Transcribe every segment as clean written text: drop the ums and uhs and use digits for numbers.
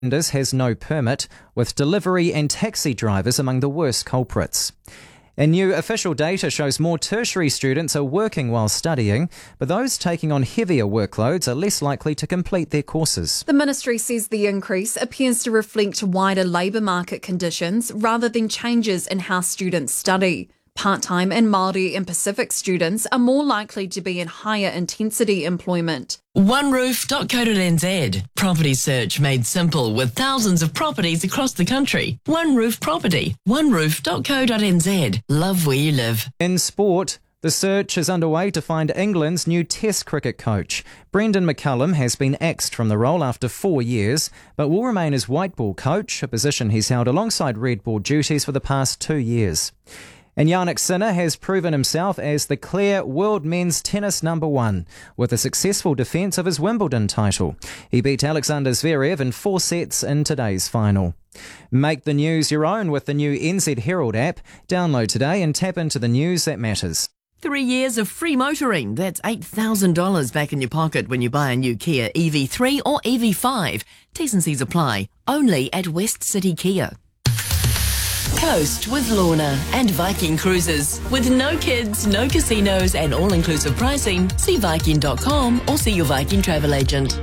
has no permit, with delivery and taxi drivers among the worst culprits. And new official data shows more tertiary students are working while studying, but those taking on heavier workloads are less likely to complete their courses. The ministry says the increase appears to reflect wider labour market conditions rather than changes in how students study. Part-time and Māori and Pacific students are more likely to be in higher intensity employment. OneRoof.co.nz. Property search made simple with thousands of properties across the country. One Roof Property. OneRoof.co.nz. Love where you live. In sport, the search is underway to find England's new Test cricket coach. Brendan McCullum has been axed from the role after 4 years, but will remain as white ball coach, a position he's held alongside red ball duties for the past 2 years. And Jannik Sinner has proven himself as the clear world men's tennis number one, with a successful defence of his Wimbledon title. He beat Alexander Zverev in 4 sets in today's final. Make the news your own with the new NZ Herald app. Download today and tap into the news that matters. 3 years of free motoring. That's $8,000 back in your pocket when you buy a new Kia EV3 or EV5. T's and C's apply. Only at West City Kia. Coast with Lorna and Viking Cruises. With no kids, no casinos and all-inclusive pricing, see Viking.com or see your Viking travel agent.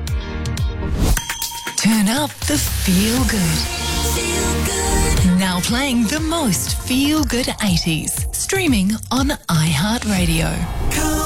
Turn up the feel-good. Now playing the most feel-good 80s. Streaming on iHeartRadio.